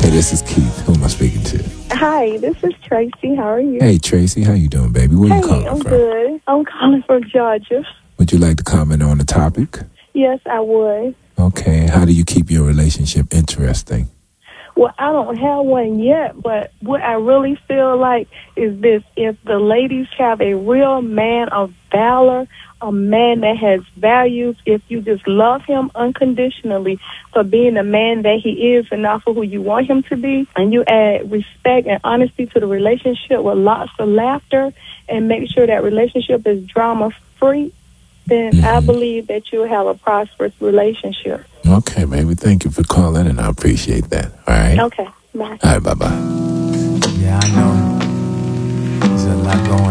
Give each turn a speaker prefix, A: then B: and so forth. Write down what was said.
A: Hey, this is Keith. Who am I speaking to?
B: Hi, this is Tracy. How are you?
A: Hey, Tracy. How you doing, baby? Where you calling
B: I'm
A: from?
B: good. I'm calling from Georgia.
A: Would you like to comment on the topic?
B: Yes, I would.
A: Okay. How do you keep your relationship interesting?
B: Well, I don't have one yet, but what I really feel like is this. If the ladies have a real man of valor, a man that has values, if you just love him unconditionally for being the man that he is and not for who you want him to be, and you add respect and honesty to the relationship with lots of laughter and make sure that relationship is drama-free, then I believe that you'll have a prosperous relationship.
A: Okay, baby. Thank you for calling, and I appreciate that. All right?
B: Okay, bye.
A: All right, bye-bye.
C: Yeah, I know. There's a lot going